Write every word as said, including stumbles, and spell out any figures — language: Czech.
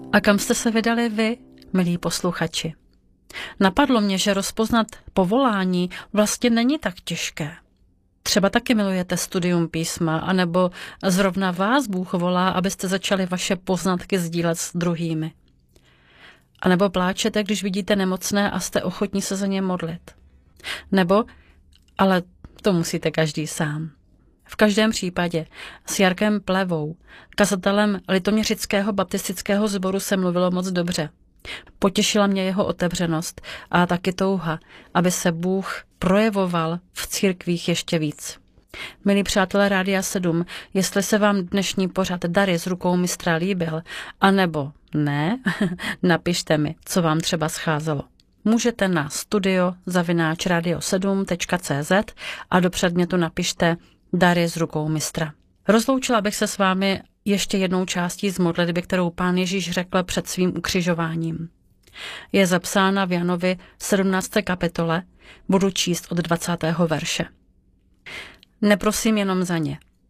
A kam jste se vydali vy, milí posluchači? Napadlo mě, že rozpoznat povolání vlastně není tak těžké. Třeba taky milujete studium písma, anebo zrovna vás Bůh volá, abyste začali vaše poznatky sdílet s druhými. A nebo pláčete, když vidíte nemocné a jste ochotní se za ně modlit. Nebo, ale to musíte každý sám. V každém případě s Jarkem Plevou, kazatelem Litoměřického baptistického sboru, se mluvilo moc dobře. Potěšila mě jeho otevřenost a taky touha, aby se Bůh projevoval v církvích ještě víc. Milí přátelé Rádia sedm, jestli se vám dnešní pořad Dary z rukou mistra líbil, anebo ne, napište mi, co vám třeba scházelo. Můžete na studio zavináč radio sedm tečka cé zet a do předmětu napište Dary z rukou mistra. Rozloučila bych se s vámi ještě jednou částí z modlitby, kterou Pán Ježíš řekl před svým ukřižováním. Je zapsána v Janovi sedmnácté kapitole, budu číst od dvacátého verše. Neprosím jenom za ně,